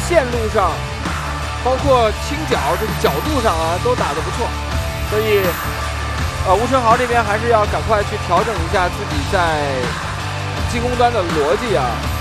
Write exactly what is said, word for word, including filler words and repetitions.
线路上，包括倾角这个角度上啊，都打得不错。所以，呃，吴晨豪这边还是要赶快去调整一下自己在进攻端的逻辑啊。